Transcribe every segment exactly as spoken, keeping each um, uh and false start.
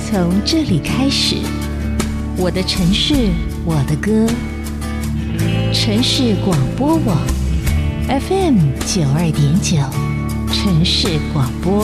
从这里开始，我的城市，我的歌。城市广播网 F M 九二点九，城市广播。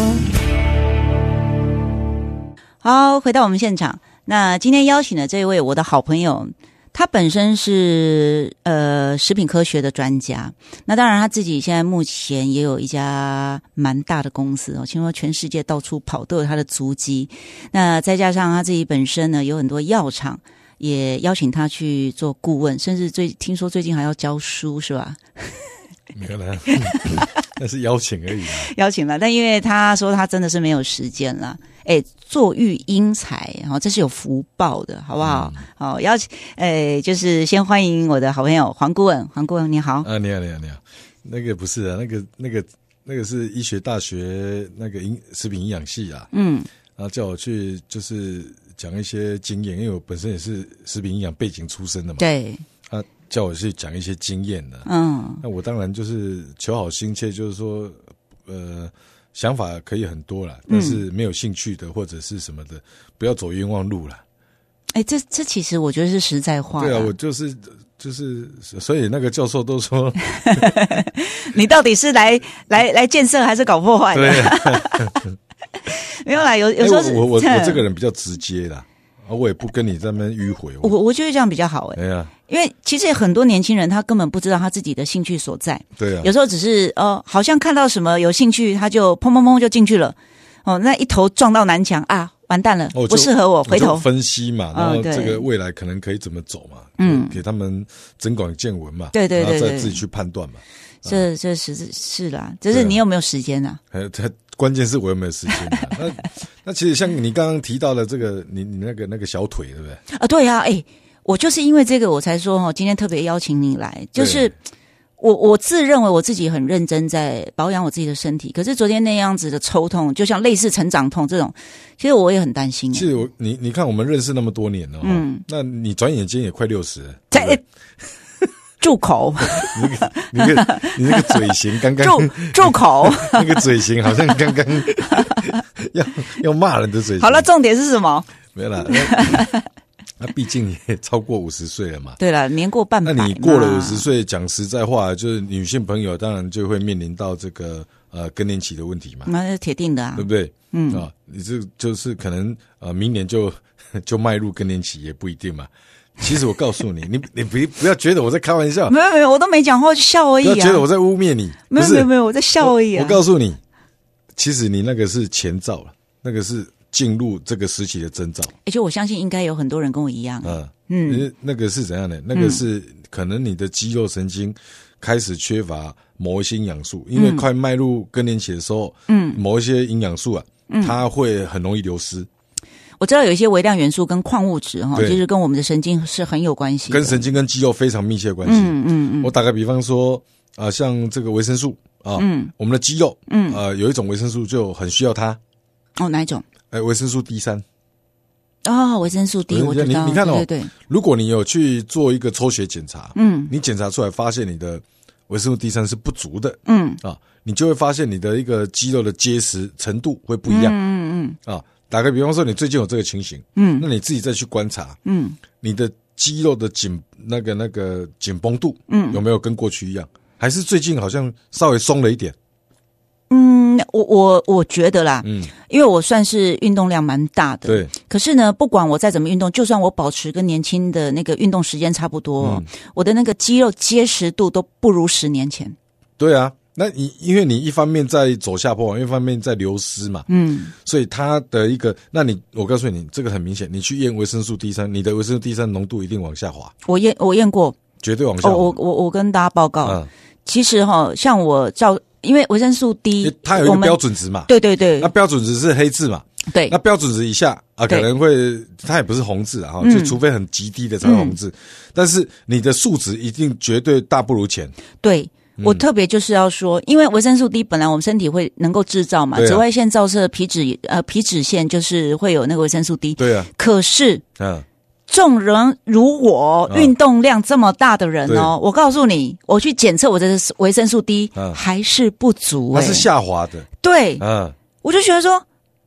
好，回到我们现场。那今天邀请的这位我的好朋友，他本身是呃食品科学的专家。那当然他自己现在目前也有一家蛮大的公司哦，听说全世界到处跑都有他的足迹。那再加上他自己本身呢有很多药厂，也邀请他去做顾问，甚至最听说最近还要教书，是吧？ 没有啦，那是邀请而已啦。 邀请了，但因为他说他真的是没有时间了。哎，坐育英才，好，这是有福报的，好不好？嗯、好，邀请，哎，就是先欢迎我的好朋友黄顾问，黄顾问你好。 啊，你好，你好，你好。那个不是啊，那个那个那个是医学大学那个营食品营养系啊，嗯，然后叫我去就是讲一些经验，因为我本身也是食品营养背景出身的嘛， 对， 他叫我去讲一些经验的， 嗯， 那我当然就是求好心切，就是说，呃。想法可以很多啦，但是没有兴趣的或者是什么的，不要走冤枉路啦。 哎，这这其实我觉得是实在话。 对啊，我就是就是，所以那个教授都说， 你到底是来来来建设还是搞破坏的？ 对、啊， 没有啦，有有时候是、 欸、我我我我这个人比较直接啦，我也不跟你在那边迂回。 我我觉得这样比较好哎、欸。 哎呀。 因为其实很多年轻人他根本不知道他自己的兴趣所在， 对啊， 有时候只是呃，好像看到什么有兴趣，他就砰砰砰就进去了，哦，那一头撞到南墙啊，完蛋了，哦、不适合我，回头我分析嘛，然后这个未来可能可以怎么走嘛，嗯，给他们增广见闻嘛， 对对 对, 对， 然后再自己去判断嘛。 这这是是啦，就是你有没有时间啊？ 呃、啊，关键是我有没有时间、啊。那那其实像你刚刚提到的这个，你你那个那个小腿，对不对？ 啊，对啊，哎。我就是因为这个我才说哦，今天特别邀请你来，就是我我自认为我自己很认真在保养我自己的身体，可是昨天那样子的抽痛，就像类似成长痛这种，其实我也很担心。 其实我你你看我们认识那么多年了，嗯，那你转眼间也快六十了， 在住口！ 你那个你那个你那个嘴型刚刚住住口， 那个嘴型好像刚刚要要骂人的嘴型。 好了，重点是什么？ 没有啦。那毕竟也超过五十岁了嘛。 对了，年过半百。 那你过了五十岁，讲实在话，就是女性朋友当然就会面临到这个呃更年期的问题嘛。 那是铁定的啊， 对不对？ 嗯啊，你这就是可能呃明年就就迈入更年期也不一定嘛。其实我告诉你，你你不不要觉得我在开玩笑， 没有没有，我都没讲话就笑而已啊。 不要觉得我在污蔑你， 没有没有没有，我在笑而已啊。 我, 我告诉你，其实你那个是前兆了，那个是。进入这个时期的征兆， 而且我相信应该有很多人跟我一样。 嗯嗯，那个是怎样的？那个是可能你的肌肉神经开始缺乏某一些营养素，因为快迈入更年期的时候，嗯，某一些营养素啊，它会很容易流失。 我知道有一些微量元素跟矿物质哈，其实跟我们的神经是很有关系的， 跟神经跟肌肉非常密切的关系。 嗯嗯嗯。 我打个比方说啊、呃，像这个维生素啊，嗯，我们的肌肉，嗯，呃，有一种维生素就很需要它。 哦，哪一种？ 哎，维生素 D 三。 哦，维生素 D 我知道。 你你看哦， 对对对， 如果你有去做一个抽血检查，嗯，你检查出来发现你的维生素 D 三是不足的，嗯啊，你就会发现你的一个肌肉的结实程度会不一样，嗯嗯嗯啊。打个比方说，你最近有这个情形，嗯，那你自己再去观察，嗯，你的肌肉的紧那个那个紧绷度，嗯，有没有跟过去一样？还是最近好像稍微松了一点？ 嗯，我我我觉得啦，嗯，因为我算是运动量蛮大的， 对。 可是呢，不管我再怎么运动，就算我保持跟年轻的那个运动时间差不多，嗯，我的那个肌肉结实度都不如十年前。 对啊，那你因为你一方面在走下坡，一方面在流失嘛，嗯，所以它的一个，那你我告诉你，这个很明显，你去验维生素 D 三，你的维生素 D 三浓度一定往下滑。 我验我验过， 绝对往下滑。 哦，我我我跟大家报告，嗯，其实哈，像我照。因为维生素 D 它有一个标准值嘛， 对对对， 那标准值是黑字嘛， 对， 那标准值以下啊可能会它也不是红字啊，嗯，就除非很极低的才会红字，嗯，但是你的数值一定绝对大不如前。 对，嗯，我特别就是要说，因为维生素 D 本来我们身体会能够制造嘛，啊，紫外线照射皮脂呃皮脂腺就是会有那个维生素 D， 对啊， 可是嗯。 众人如我运动量这么大的人哦，我告诉你，我去检测我的维生素 D，嗯，还是不足，欸， 它是下滑的。 对，嗯，我就觉得说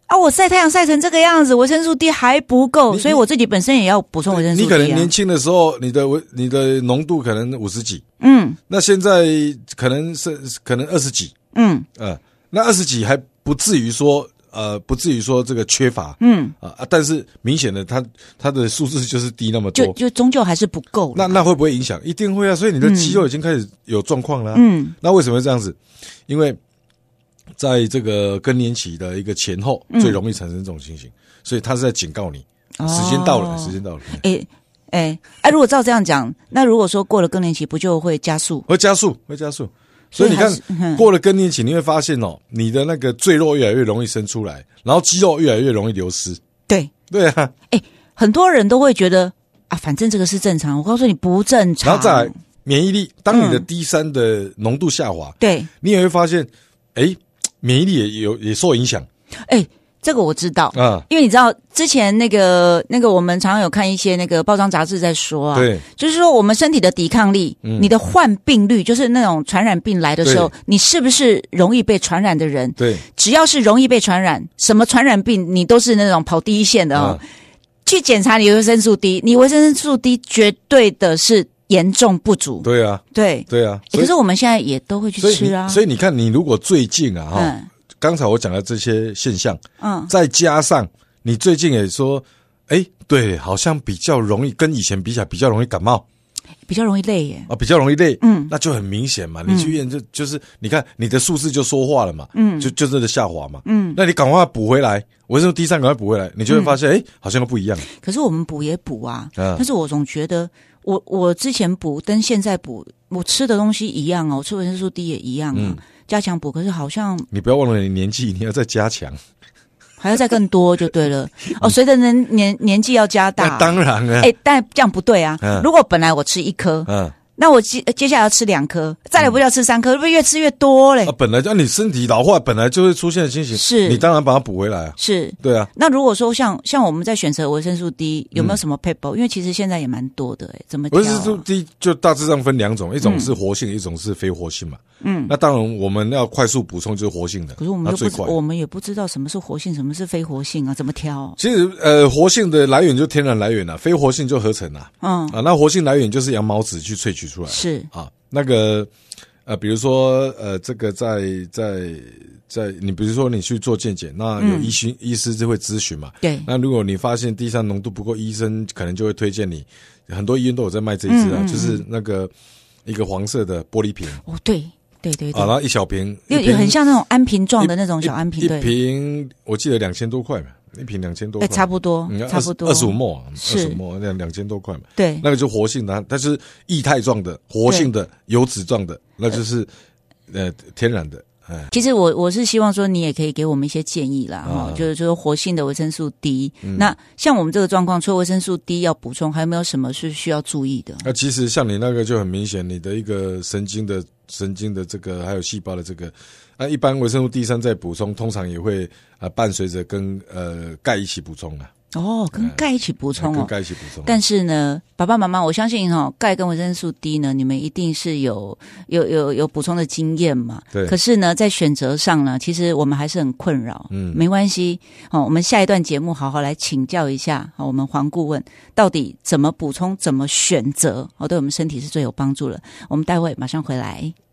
啊，我晒太阳晒成这个样子，维生素 D 还不够，所以我自己本身也要补充维生素 D 啊。 你可能年轻的时候，你的你的浓度可能五十几， 嗯， 那现在可能是可能二十几， 嗯， 呃，那二十几还不至于说呃不至于说这个缺乏， 嗯啊、呃，但是明显的它它的数字就是低那么多， 就就终究还是不够。 那那会不会影响？一定会啊，所以你的肌肉已经开始有状况了、啊。 嗯， 那为什么会这样子？因为在这个更年期的一个前后，最容易产生这种情形，嗯、所以他是在警告你， 哦、 时间到了，时间到了。 哎哎哎，如果照这样讲，那如果说过了更年期，不就会加速？ 会加速，会加速。所以你看， 嗯、 过了更年期，你会发现哦，你的那个赘肉越来越容易生出来，然后肌肉越来越容易流失。 对对啊， 哎，很多人都会觉得啊，反正这个是正常。我告诉你不正常。 然后再来免疫力，当你的 D 三 的浓度下滑， 嗯、对， 你也会发现，哎。免疫力也有也受影响， 哎，这个我知道啊， 因为你知道之前那个那个我们常常有看一些那个报章杂志在说啊， 对， 就是说我们身体的抵抗力，嗯、你的患病率，就是那种传染病来的时候，你是不是容易被传染的人？ 对， 只要是容易被传染，什么传染病你都是那种跑第一线的哦。啊、去检查你维生素 D， 你维生素 D 绝对的是。严重不足， 对啊， 对对啊， 可是我们现在也都会去吃啊。 所以你看，你如果最近啊，哈、嗯，刚才我讲的这些现象，嗯，再加上你最近也说，哎，对，好像比较容易跟以前比起来，比较容易感冒， 比较容易累耶， 啊，比较容易累， 嗯， 那就很明显嘛。你去医院就就是你看你的数字就说话了嘛，嗯，就就真的下滑嘛，嗯，那你赶快补回来，维生素 D 三赶快补回来，你就会发现，哎、嗯，好像都不一样。 可是我们补也补啊，嗯、但是我总觉得。我我之前补跟现在补，我吃的东西一样哦，我吃维生素 D 也一样啊，嗯、加强补。可是好像你不要忘了你年纪，你要再加强， 还要再更多就对了。哦，随着年年年纪要加大， 当然了。 哎，但这样不对啊。嗯、如果本来我吃一颗，嗯。那我接接下来要吃两颗，再来不要吃三颗，会不会越吃越多嘞？ 啊，本来就你身体老化，本来就会出现的情形， 是你当然把它补回来啊。 是， 对啊。 那如果说像像我们在选择维生素 D， 有没有什么 paper？、嗯、因为其实现在也蛮多的，哎，怎么挑、啊？ 维生素 D 就大致上分两种，一种是活性，嗯、一种是非活性嘛。嗯，那当然我们要快速补充就是活性的。 可是我们就不我们也不知道什么是活性，什么是非活性啊？怎么挑？ 其实呃，活性的来源就天然来源啊，非活性就合成啊。嗯啊，那活性来源就是羊毛脂去萃取出来。 是啊。那个呃，比如说呃，这个在在在你比如说你去做健检，那有医师、嗯、医师就会咨询嘛。 对。 那如果你发现 D 三 浓度不够，医生可能就会推荐你，很多医院都有在卖这一支啊，嗯嗯嗯就是那个一个黄色的玻璃瓶。 哦，对对对对。 啊，然后一小瓶， 有有很像那种安瓶状的那种小安瓶， 一瓶我记得两千多块嘛。一瓶两千多块， 哎，差不多，差不多， 二十五沫，二十五沫，两两千多块嘛。对，那个就活性的，它是液态状的、活性的、油脂状的，那就是呃天然的。哎， 其实我我是希望说你也可以给我们一些建议啦，哈、啊，就是说活性的维生素 D、嗯。那像我们这个状况，除了维生素 D 要补充，还有没有什么是需要注意的？ 那其实像你那个就很明显，你的一个神经的神经的这个还有细胞的这个。那、啊、一般维生素 D 三 在补充，通常也会啊伴随着跟呃钙一起补充啊。 哦，跟钙一起补充哦， 跟钙一起补充。 但是呢，爸爸妈妈，我相信哈、哦，钙跟维生素 D 呢，你们一定是有有有有补充的经验嘛。 对。 可是呢，在选择上呢，其实我们还是很困扰。嗯，没关系，好、哦，我们下一段节目好好来请教一下，好、哦，我们黄顾问到底怎么补充，怎么选择，哦，对我们身体是最有帮助的。我们待会马上回来。